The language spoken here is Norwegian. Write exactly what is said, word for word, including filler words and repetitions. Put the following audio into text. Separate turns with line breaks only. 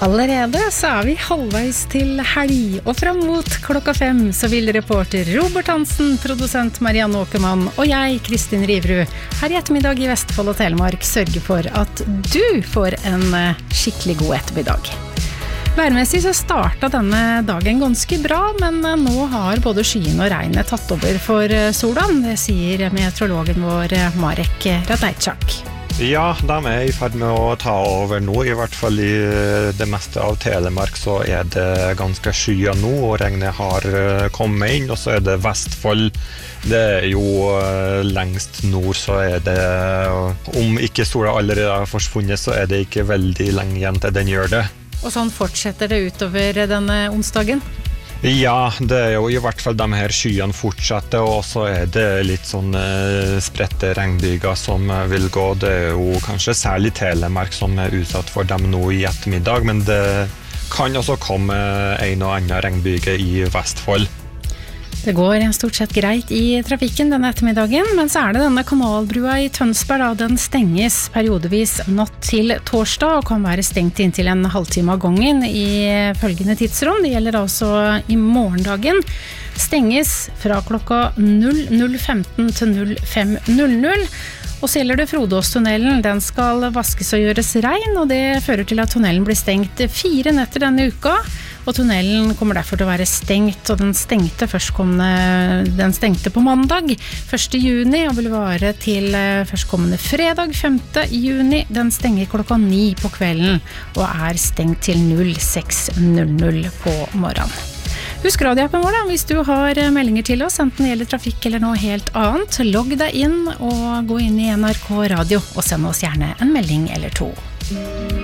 Allerede så er vi halvveis til helg, og frem mot klokka fem så vil reporter Robert Hansen, produsent Marianne Åkermann og jeg, Kristin Riverud, her i ettermiddag i Vestfold og Telemark sørge for at du får en skikkelig god ettermiddag. Værmessig så startet denne dagen ganske bra, men nå har både skyen og regnet tatt over for solen, det sier meteorologen vår Marek Radajczak.
Ja, de er i ferd med å ta over nå, i hvert fall i det meste av Telemark så er det ganske skyer nå, og regnet har kommet inn, og så er det Vestfold. Det er jo lengst nord, så er det, om ikke sola allerede har forsvunnet, så er det ikke veldig lenge igjen til den gjør det.
Og sånn fortsetter det utover denne onsdagen?
Ja, det er jo i hvert fall de her skyene fortsetter, og så er det litt sånn eh, spredte regnbyger som vil gå. Det er jo kanskje særlig Telemark som er utsatt for dem nå i ettermiddag, men det kan også komme en og annen regnbyge i Vestfold.
Det går stort sett greit i trafikken denne ettermiddagen, men så er det denne kanalbrua i Tønsberg da, den stenges periodevis natt til torsdag og kan være stengt inntil en halvtime av gangen i følgende tidsrom. Det gjelder altså i morgendagen. Stenges fra klokka null null femten til null fem null null. Og så gjelder det Frodåstunnelen. Den skal vaskes og gjøres rein, og det fører til at tunnelen blir stengt fire netter denne uka. Og tunnelen kommer derfor til å være stengt, og den stengte, førstkommende, den stengte på mandag første juni, og vil vare til førstkommende fredag femte juni. Den stenger klokka ni på kvelden, og er stengt til null seks null null på morgenen. Husk radioappen vår da, hvis du har meldinger til oss, enten det gjelder trafikk eller noe helt annet. Logg deg inn og gå inn i N R K Radio, og send oss gjerne en melding eller to.